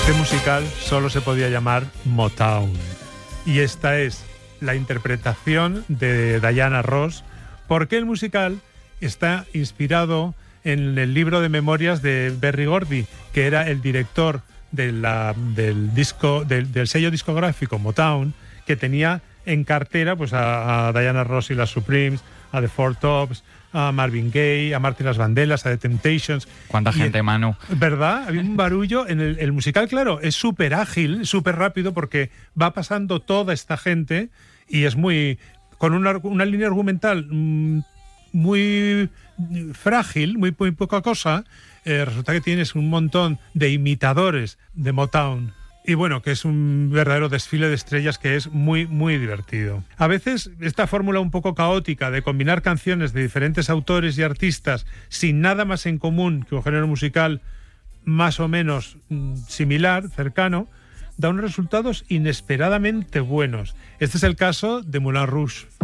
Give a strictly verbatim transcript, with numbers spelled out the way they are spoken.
Este musical solo se podía llamar Motown. Y esta es la interpretación de Diana Ross, porque el musical está inspirado en el libro de memorias de Berry Gordy, que era el director de la, del, disco, del, del sello discográfico Motown, que tenía en cartera pues, a, a Diana Ross y las Supremes, a The Four Tops, a Marvin Gaye, a Martin Las Vandellas, a The Temptations. ¿Cuánta y, gente, Manu? ¿Verdad? Había un barullo. En el, el musical, claro, es súper ágil, súper rápido, porque va pasando toda esta gente y es muy... con una, una línea argumental mmm, muy frágil, muy, muy poca cosa. Eh, resulta que tienes un montón de imitadores de Motown. Y bueno, que es un verdadero desfile de estrellas que es muy, muy divertido. A veces esta fórmula un poco caótica de combinar canciones de diferentes autores y artistas sin nada más en común que un género musical más o menos mm, similar, cercano, da unos resultados inesperadamente buenos. Este es el caso de Moulin Rouge.